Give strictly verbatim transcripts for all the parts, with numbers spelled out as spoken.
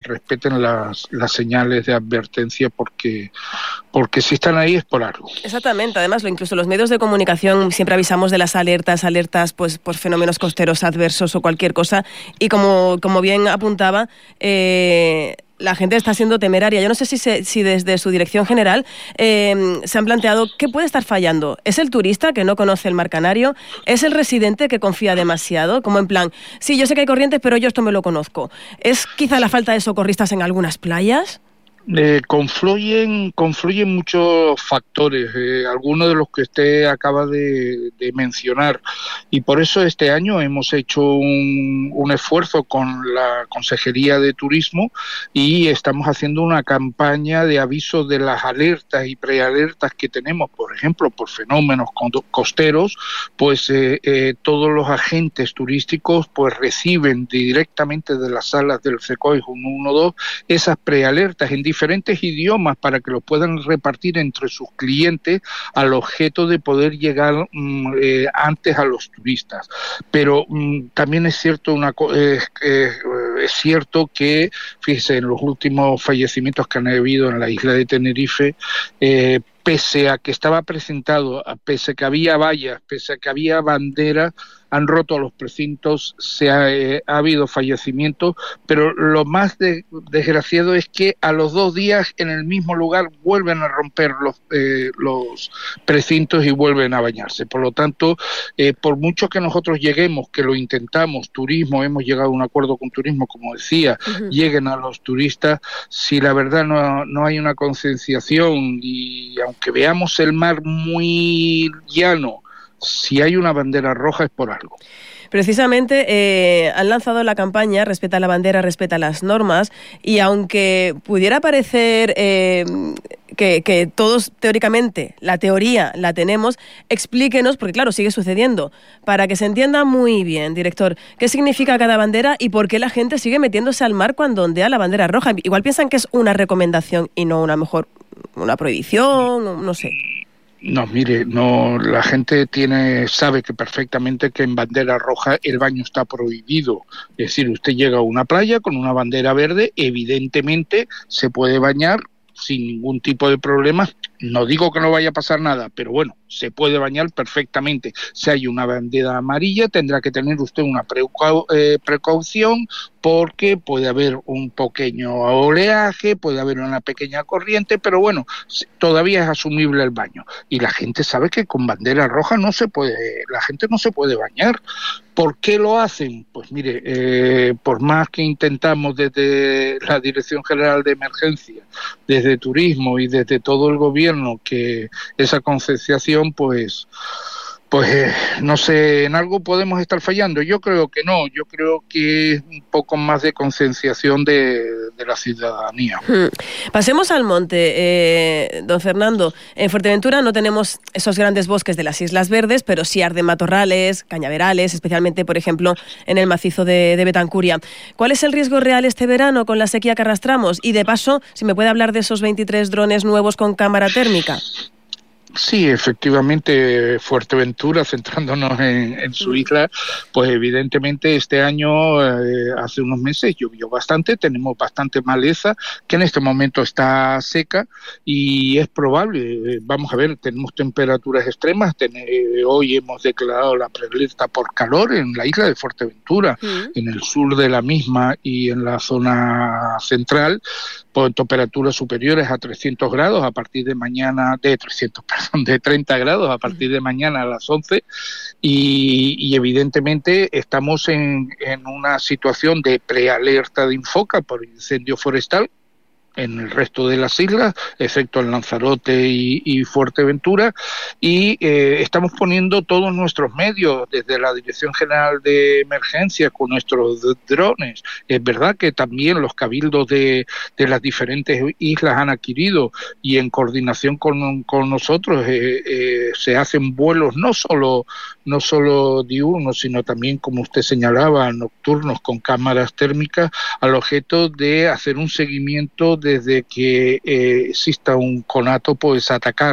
respeten las, las señales de advertencia, porque, porque si están ahí es por algo. Exactamente, además incluso los medios de comunicación siempre avisamos de las alertas, alertas pues por fenómenos costeros adversos o cualquier cosa, y como, como bien apuntaba, eh, la gente está siendo temeraria. Yo no sé si, se, si desde su dirección general eh, se han planteado qué puede estar fallando. ¿Es el turista que no conoce el mar Canario? ¿Es el residente que confía demasiado? Como en plan, sí, yo sé que hay corrientes, pero yo esto me lo conozco. ¿Es quizá la falta de socorristas en algunas playas? Eh, confluyen, confluyen muchos factores, eh, algunos de los que usted acaba de, de mencionar, y por eso este año hemos hecho un, un esfuerzo con la Consejería de Turismo y estamos haciendo una campaña de aviso de las alertas y prealertas que tenemos, por ejemplo, por fenómenos costeros. Pues eh, eh, todos los agentes turísticos pues reciben directamente de las salas del SECOI uno uno dos esas prealertas en diferentes idiomas para que lo puedan repartir entre sus clientes, al objeto de poder llegar mm, eh, antes a los turistas. Pero mm, también es cierto una eh, eh, es cierto que, fíjese, en los últimos fallecimientos que han habido en la isla de Tenerife, eh, pese a que estaba presentado, pese a que había vallas, pese a que había banderas, han roto los precintos, se ha, eh, ha habido fallecimientos, pero lo más de, desgraciado es que a los dos días en el mismo lugar vuelven a romper los, eh, los precintos y vuelven a bañarse. Por lo tanto, eh, por mucho que nosotros lleguemos, que lo intentamos, turismo, hemos llegado a un acuerdo con turismo, como decía, uh-huh. lleguen a los turistas, si la verdad no, no hay una concienciación, y aunque veamos el mar muy llano, si hay una bandera roja es por algo. Precisamente eh, han lanzado la campaña Respeta la bandera, respeta las normas, y aunque pudiera parecer eh, que, que todos teóricamente la teoría la tenemos, explíquenos, porque claro, sigue sucediendo, para que se entienda muy bien, director, qué significa cada bandera y por qué la gente sigue metiéndose al mar cuando ondea la bandera roja. Igual piensan que es una recomendación y no una mejor una prohibición, no sé. No, mire, no, la gente tiene sabe que perfectamente que en bandera roja el baño está prohibido. Es decir, usted llega a una playa con una bandera verde, evidentemente se puede bañar sin ningún tipo de problema. No digo que no vaya a pasar nada, pero bueno, se puede bañar perfectamente. Si hay una bandera amarilla, tendrá que tener usted una precau- eh, precaución, porque puede haber un pequeño oleaje, puede haber una pequeña corriente, pero bueno, todavía es asumible el baño. Y la gente sabe que con bandera roja no se puede, la gente no se puede bañar. ¿Por qué lo hacen? Pues mire, eh, por más que intentamos desde la Dirección General de Emergencia, desde Turismo y desde todo el gobierno, que esa concienciación, pues, pues eh, no sé, en algo podemos estar fallando. Yo creo que no, yo creo que es un poco más de concienciación de, de la ciudadanía. Hmm. Pasemos al monte, eh, don Fernando. En Fuerteventura no tenemos esos grandes bosques de las Islas Verdes, pero sí arden matorrales, cañaverales, especialmente, por ejemplo, en el macizo de, de Betancuria. ¿Cuál es el riesgo real este verano con la sequía que arrastramos? Y de paso, si me puede hablar de esos veintitrés drones nuevos con cámara térmica. Sí, efectivamente, Fuerteventura, centrándonos en, en su isla, pues evidentemente este año, eh, hace unos meses, llovió bastante, tenemos bastante maleza, que en este momento está seca, y es probable, eh, vamos a ver, tenemos temperaturas extremas, ten, eh, hoy hemos declarado la prealerta por calor en la isla de Fuerteventura, mm. en el sur de la misma y en la zona central, con temperaturas superiores a trescientos grados a partir de mañana, de trescientos, perdón, de treinta grados a partir de mañana a las once, y, y evidentemente estamos en, en una situación de prealerta de Infoca por incendio forestal en el resto de las islas, excepto en Lanzarote y, y Fuerteventura, y eh, estamos poniendo todos nuestros medios desde la Dirección General de Emergencia con nuestros drones. Es verdad que también los cabildos de, de las diferentes islas han adquirido, y en coordinación con, con nosotros eh, eh, se hacen vuelos no solo, no solo diurnos, sino también, como usted señalaba, nocturnos con cámaras térmicas, al objeto de hacer un seguimiento de desde que eh, exista un conato, pues atacar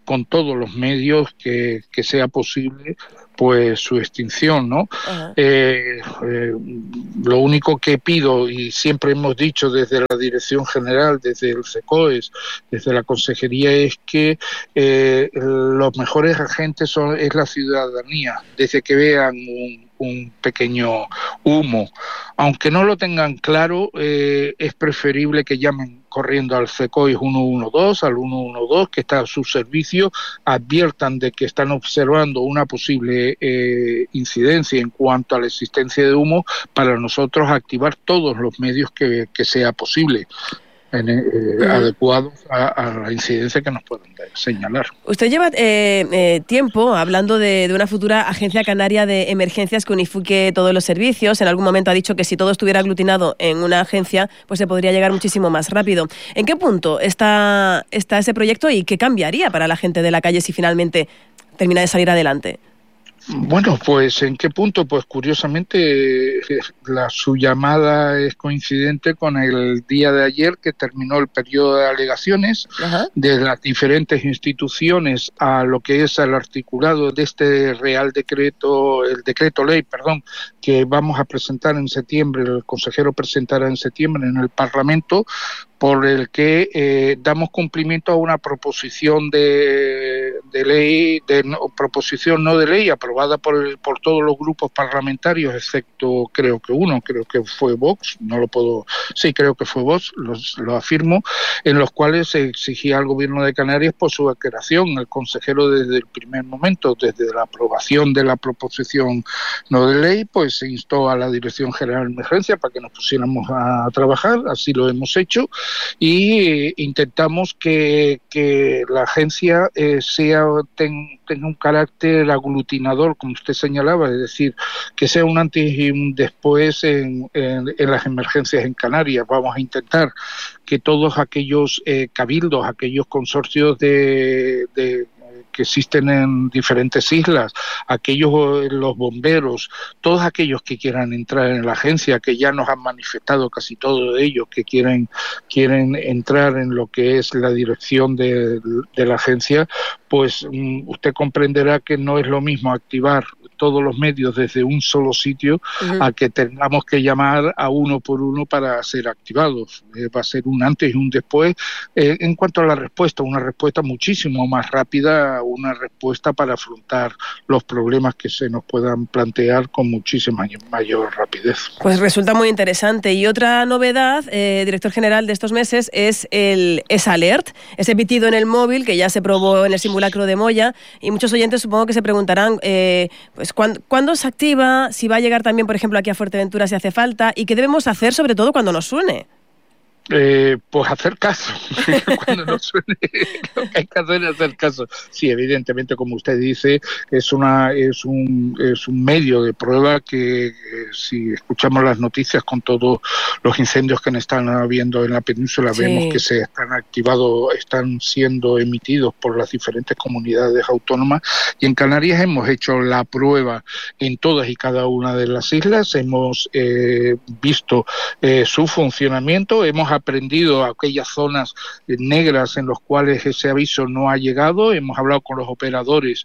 con todos los medios que, que sea posible pues su extinción, ¿no? Uh-huh. eh, eh, lo único que pido, y siempre hemos dicho desde la Dirección General, desde el SECOES, desde la Consejería, es que eh, los mejores agentes son es la ciudadanía, desde que vean un un pequeño humo. Aunque no lo tengan claro, eh, es preferible que llamen corriendo al SECOES uno uno dos, al uno uno dos, que está a su servicio, adviertan de que están observando una posible eh, incidencia en cuanto a la existencia de humo, para nosotros activar todos los medios que, que sea posible. En, eh, uh-huh. adecuados a, a la incidencia que nos pueden señalar. Usted lleva eh, eh, tiempo hablando de, de una futura agencia canaria de emergencias que unifique todos los servicios. En algún momento ha dicho que si todo estuviera aglutinado en una agencia, pues se podría llegar muchísimo más rápido. ¿En qué punto está, está ese proyecto y qué cambiaría para la gente de la calle si finalmente termina de salir adelante? Bueno, pues ¿en qué punto? Pues curiosamente la, su llamada es coincidente con el día de ayer que terminó el periodo de alegaciones. Ajá. De las diferentes instituciones a lo que es el articulado de este Real Decreto, el Decreto Ley, perdón, que vamos a presentar en septiembre, el consejero presentará en septiembre en el Parlamento, por el que eh, damos cumplimiento a una proposición de, de ley, de no, proposición no de ley, aprobada por el, por todos los grupos parlamentarios, excepto creo que uno, creo que fue Vox, no lo puedo, sí creo que fue Vox, los, lo afirmo, en los cuales se exigía al Gobierno de Canarias por su creación. El consejero desde el primer momento, desde la aprobación de la proposición no de ley, pues se instó a la Dirección General de Emergencia para que nos pusiéramos a trabajar, así lo hemos hecho. Y eh, intentamos que, que la agencia eh, sea ten, tenga un carácter aglutinador, como usted señalaba, es decir, que sea un antes y un después en, en, en las emergencias en Canarias. Vamos a intentar que todos aquellos eh, cabildos, aquellos consorcios de, de que existen en diferentes islas, aquellos, los bomberos, todos aquellos que quieran entrar en la agencia, que ya nos han manifestado casi todos ellos que quieren, quieren entrar en lo que es la dirección de, de la agencia, pues um, usted comprenderá que no es lo mismo activar todos los medios desde un solo sitio uh-huh. a que tengamos que llamar a uno por uno para ser activados. Eh, va a ser un antes y un después. Eh, en cuanto a la respuesta, una respuesta muchísimo más rápida, una respuesta para afrontar los problemas que se nos puedan plantear con muchísima mayor rapidez. Pues resulta muy interesante. Y otra novedad, eh, director general, de estos meses es el S-Alert, ese pitido en el móvil que ya se probó en el simulacro de Moya, y muchos oyentes supongo que se preguntarán eh, pues ¿cuándo, ¿cuándo se activa? Si va a llegar también, por ejemplo, aquí a Fuerteventura si hace falta, y qué debemos hacer sobre todo cuando nos suene. Eh, pues hacer caso, cuando nos suene lo que hay que hacer es hacer caso. Sí, evidentemente, como usted dice, es una es un es un medio de prueba que eh, si escuchamos las noticias con todos los incendios que están habiendo en la península, sí. Vemos que se están activados, están siendo emitidos por las diferentes comunidades autónomas, y en Canarias hemos hecho la prueba en todas y cada una de las islas, hemos eh, visto eh, su funcionamiento, hemos aprendido a aquellas zonas negras en las cuales ese aviso no ha llegado, hemos hablado con los operadores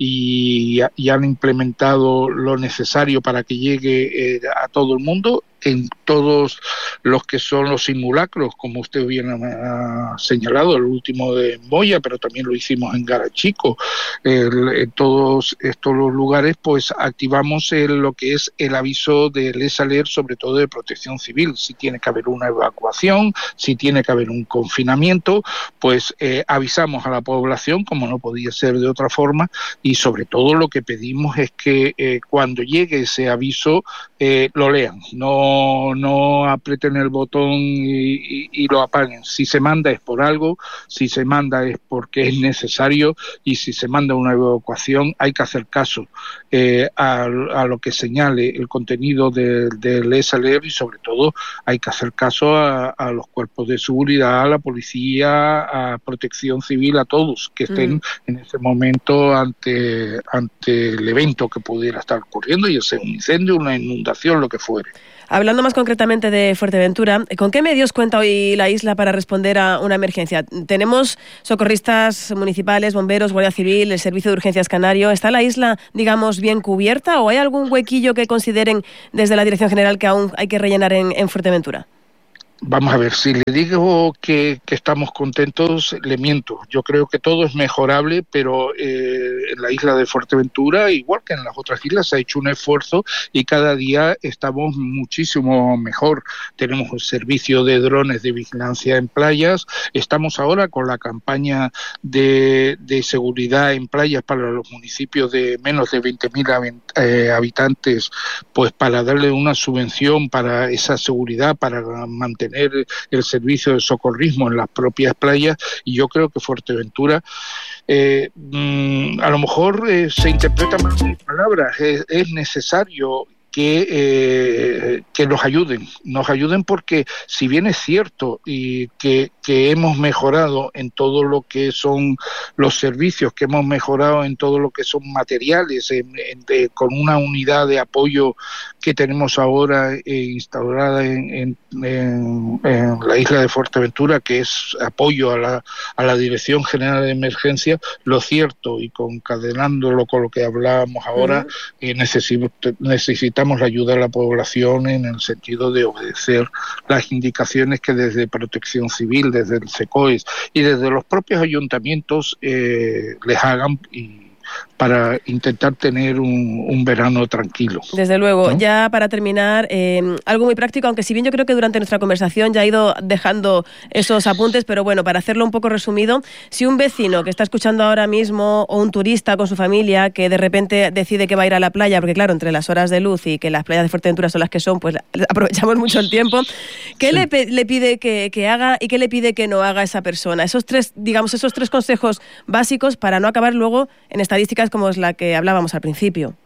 y, y han implementado lo necesario para que llegue eh, a todo el mundo. En todos los que son los simulacros, como usted bien ha señalado, el último de Moya, pero también lo hicimos en Garachico, el, en todos estos lugares, pues activamos el, lo que es el aviso del S-Alert, sobre todo de protección civil. Si tiene que haber una evacuación, si tiene que haber un confinamiento, pues eh, avisamos a la población, como no podía ser de otra forma, y sobre todo lo que pedimos es que eh, cuando llegue ese aviso eh, lo lean, no No, no aprieten el botón y, y, y lo apaguen. Si se manda es por algo, si se manda es porque es necesario, y si se manda una evacuación hay que hacer caso eh, a, a lo que señale el contenido del de S-Alert, y sobre todo hay que hacer caso a, a los cuerpos de seguridad, a la policía, a protección civil, a todos que estén mm. en ese momento ante, ante el evento que pudiera estar ocurriendo, ya sea un incendio, una inundación, lo que fuere. Hablando más concretamente de Fuerteventura, ¿con qué medios cuenta hoy la isla para responder a una emergencia? Tenemos socorristas municipales, bomberos, Guardia Civil, el Servicio de Urgencias Canario. ¿Está la isla, digamos, bien cubierta o hay algún huequillo que consideren desde la Dirección General que aún hay que rellenar en, en Fuerteventura? Vamos a ver, si le digo que, que estamos contentos, le miento. Yo creo que todo es mejorable, pero eh, en la isla de Fuerteventura, igual que en las otras islas, se ha hecho un esfuerzo y cada día estamos muchísimo mejor. Tenemos un servicio de drones de vigilancia en playas, estamos ahora con la campaña de, de seguridad en playas para los municipios de menos de veinte mil eh, habitantes, pues para darle una subvención para esa seguridad, para mantener el servicio de socorrismo en las propias playas, y yo creo que Fuerteventura eh, mmm, a lo mejor eh, se interpreta mal mis palabras, es, es necesario que, eh, que nos ayuden, nos ayuden porque si bien es cierto y que, que hemos mejorado en todo lo que son los servicios, que hemos mejorado en todo lo que son materiales, en, en, de, con una unidad de apoyo que tenemos ahora eh, instaurada en, en, en, en la isla de Fuerteventura, que es apoyo a la, a la Dirección General de Emergencia, lo cierto, y concadenándolo con lo que hablábamos ahora, uh-huh. eh, necesitamos, necesitamos la ayuda a la población en el sentido de obedecer las indicaciones que desde Protección Civil, desde el SECOES y desde los propios ayuntamientos eh, les hagan y para intentar tener un, un verano tranquilo. Desde luego. ¿No? Ya para terminar, eh, algo muy práctico, aunque si bien yo creo que durante nuestra conversación ya he ido dejando esos apuntes, pero bueno, para hacerlo un poco resumido, si un vecino que está escuchando ahora mismo o un turista con su familia que de repente decide que va a ir a la playa, porque claro, entre las horas de luz y que las playas de Fuerteventura son las que son, pues aprovechamos mucho el tiempo, ¿qué sí. le, le pide que, que haga y qué le pide que no haga esa persona? Esos tres, digamos, esos tres consejos básicos para no acabar luego en estadísticas como es la que hablábamos al principio.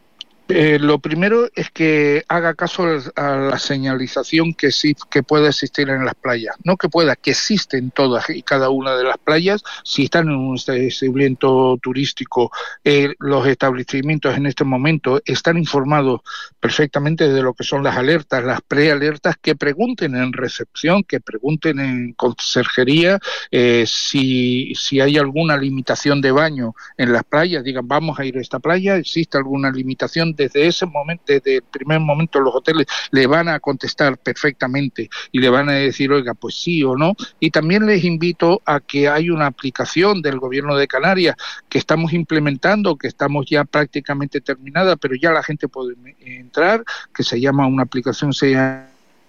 Eh, lo primero es que haga caso a la señalización que sí que pueda existir en las playas, no que pueda, que existe en todas y cada una de las playas. Si están en un establecimiento turístico, eh, los establecimientos en este momento están informados perfectamente de lo que son las alertas, las prealertas, que pregunten en recepción, que pregunten en conserjería eh, si, si hay alguna limitación de baño en las playas, digan vamos a ir a esta playa, existe alguna limitación. Desde ese momento, desde el primer momento, los hoteles le van a contestar perfectamente y le van a decir, oiga, pues sí o no. Y también les invito a que hay una aplicación del Gobierno de Canarias que estamos implementando, que estamos ya prácticamente terminada, pero ya la gente puede entrar, que se llama una aplicación, se llama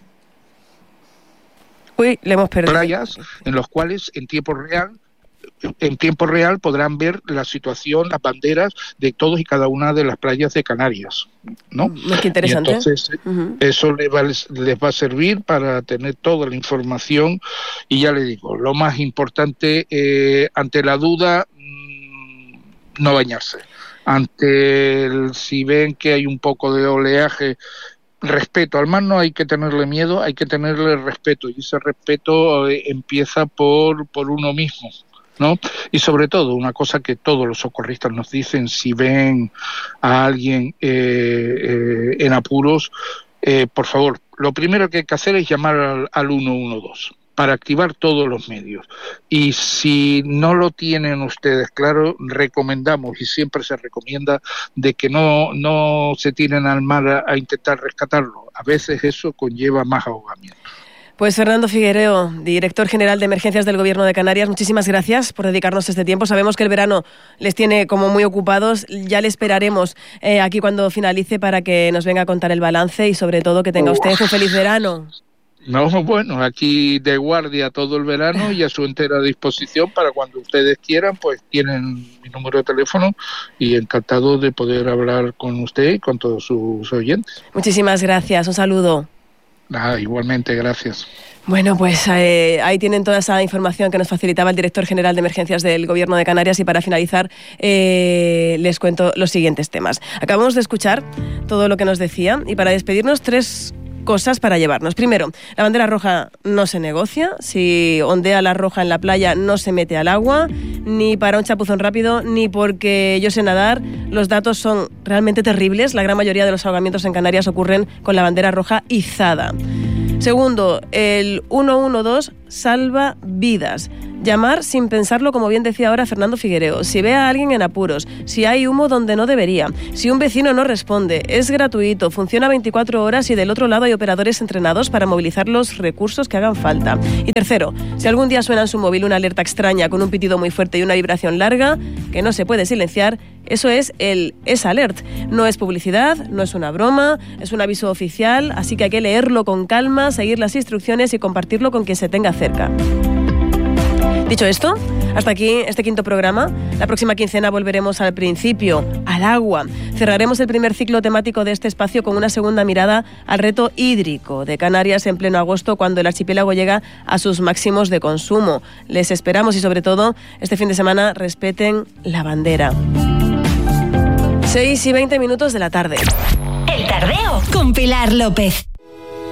Uy, le hemos perdido. Playas, en los cuales en tiempo real en tiempo real podrán ver la situación, las banderas de todos y cada una de las playas de Canarias, ¿no? Qué interesante. Y entonces uh-huh. eso les va, les va a servir para tener toda la información y ya le digo, lo más importante, eh, ante la duda, mmm, no bañarse. Ante el, si ven que hay un poco de oleaje, respeto. Al mar no hay que tenerle miedo, hay que tenerle respeto, y ese respeto eh, empieza por, por uno mismo, ¿no? Y sobre todo, una cosa que todos los socorristas nos dicen, si ven a alguien eh, eh, en apuros, eh, por favor, lo primero que hay que hacer es llamar al, al uno uno dos para activar todos los medios. Y si no lo tienen ustedes claro, recomendamos, y siempre se recomienda, de que no, no se tiren al mar a, a intentar rescatarlo. A veces eso conlleva más ahogamiento. Pues Fernando Figuereo, director general de Emergencias del Gobierno de Canarias, muchísimas gracias por dedicarnos este tiempo. Sabemos que el verano les tiene como muy ocupados. Ya le esperaremos eh, aquí cuando finalice para que nos venga a contar el balance y sobre todo que tenga usted un feliz verano. No, bueno, aquí de guardia todo el verano y a su entera disposición para cuando ustedes quieran, pues tienen mi número de teléfono y encantado de poder hablar con usted y con todos sus oyentes. Muchísimas gracias, un saludo. Nada, igualmente, gracias. Bueno, pues eh, ahí tienen toda esa información que nos facilitaba el director general de Emergencias del Gobierno de Canarias y para finalizar eh, les cuento los siguientes temas. Acabamos de escuchar todo lo que nos decía y para despedirnos tres cosas para llevarnos. Primero, la bandera roja no se negocia. Si ondea la roja en la playa, no se mete al agua, ni para un chapuzón rápido, ni porque yo sé nadar. Los datos son realmente terribles. La gran mayoría de los ahogamientos en Canarias ocurren con la bandera roja izada. Segundo, el uno uno dos salva vidas. Llamar sin pensarlo, como bien decía ahora Fernando Figuereo. Si ve a alguien en apuros, si hay humo donde no debería, si un vecino no responde, es gratuito, funciona veinticuatro horas y del otro lado hay operadores entrenados para movilizar los recursos que hagan falta. Y tercero, si algún día suena en su móvil una alerta extraña con un pitido muy fuerte y una vibración larga que no se puede silenciar, eso es el S-Alert. No es publicidad, no es una broma, es un aviso oficial, así que hay que leerlo con calma, seguir las instrucciones y compartirlo con quien se tenga cerca. Dicho esto, hasta aquí este quinto programa. La próxima quincena volveremos al principio, al agua. Cerraremos el primer ciclo temático de este espacio con una segunda mirada al reto hídrico de Canarias en pleno agosto, cuando el archipiélago llega a sus máximos de consumo. Les esperamos y, sobre todo, este fin de semana respeten la bandera. seis y veinte minutos de la tarde. El Tardeo con Pilar López.